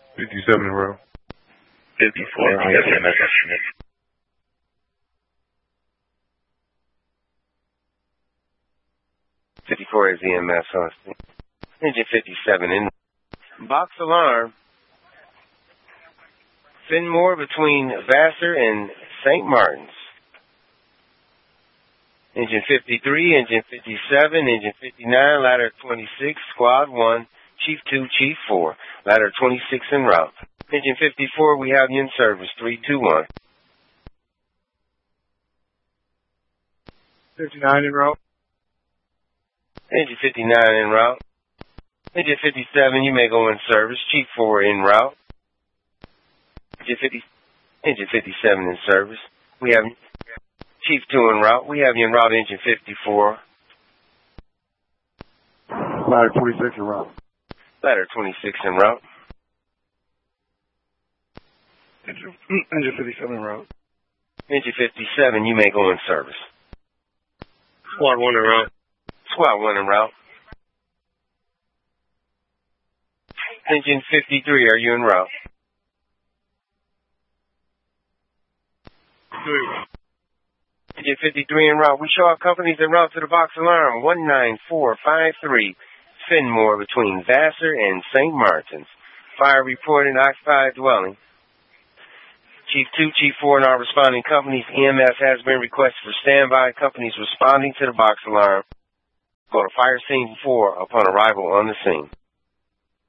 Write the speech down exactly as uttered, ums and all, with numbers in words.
fifty-seven in route. fifty-four, I have E M S estimate. fifty-four is E M S on engine fifty-seven in. Box alarm. Finmore between Vassar and Saint Martin's. Engine fifty-three, engine fifty-seven, engine fifty-nine, ladder twenty-six, squad one, chief two, chief four, ladder twenty-six en route. Engine fifty-four, we have you in service, three two one. fifty-nine en route. Engine fifty-nine en route. Engine fifty-seven, you may go in service, chief four en route. Engine fifty, engine fifty-seven in service. We have chief two en route. We have you en route, engine fifty-four. Ladder twenty-six en route. Ladder twenty-six en route. Engine, engine fifty-seven en route. Engine fifty-seven, you may go in service. Squad one en route. Squad one en route. Engine fifty-three, are you en route? Three route. Engine fifty-three en route. We show our companies en route to the box alarm. one nine four five three. Finmore between Vassar and Saint Martin's. Fire reported occupied dwelling. Chief two, Chief four, and our responding companies. E M S has been requested for standby. Companies responding to the box alarm. Go to fire scene four upon arrival on the scene.